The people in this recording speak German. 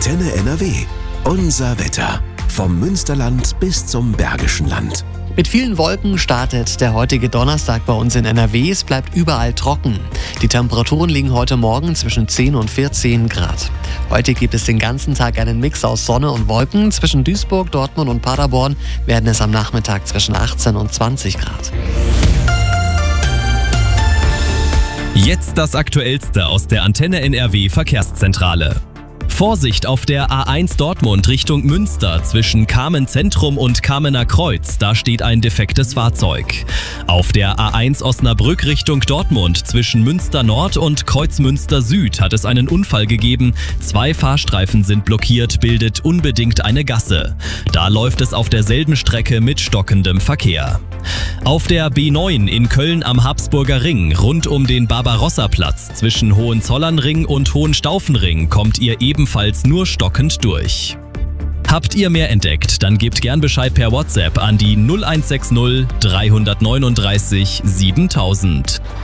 Antenne NRW. Unser Wetter. Vom Münsterland bis zum Bergischen Land. Mit vielen Wolken startet der heutige Donnerstag bei uns in NRW. Es bleibt überall trocken. Die Temperaturen liegen heute Morgen zwischen 10 und 14 Grad. Heute gibt es den ganzen Tag einen Mix aus Sonne und Wolken. Zwischen Duisburg, Dortmund und Paderborn werden es am Nachmittag zwischen 18 und 20 Grad. Jetzt das Aktuellste aus der Antenne NRW Verkehrszentrale. Vorsicht auf der A1 Dortmund Richtung Münster zwischen Kamen Zentrum und Kamener Kreuz, da steht ein defektes Fahrzeug. Auf der A1 Osnabrück Richtung Dortmund zwischen Münster Nord und Kreuzmünster Süd hat es einen Unfall gegeben. 2 Fahrstreifen sind blockiert, bildet unbedingt eine Gasse. Da läuft es auf derselben Strecke mit stockendem Verkehr. Auf der B9 in Köln am Habsburger Ring rund um den Barbarossa-Platz zwischen Hohenzollernring und Hohenstaufenring kommt ihr ebenfalls nur stockend durch. Habt ihr mehr entdeckt, dann gebt gern Bescheid per WhatsApp an die 0160 339 7000.